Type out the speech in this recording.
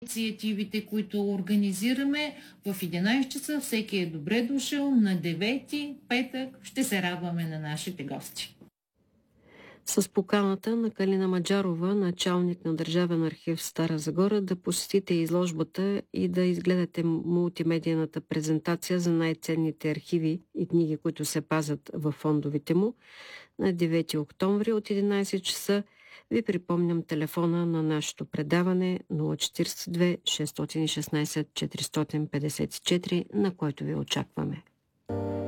инициативите, които организираме. В 11 часа всеки е добре дошъл. На 9 петък ще се радваме на нашите гости. С поканата на Калина Маджарова, началник на Държавен архив в Стара Загора, да посетите изложбата и да изгледате мултимедийната презентация за най-ценните архиви и книги, които се пазят в фондовите му. На 9 октомври от 11 часа ви припомням телефона на нашето предаване 042 616 454, на който ви очакваме.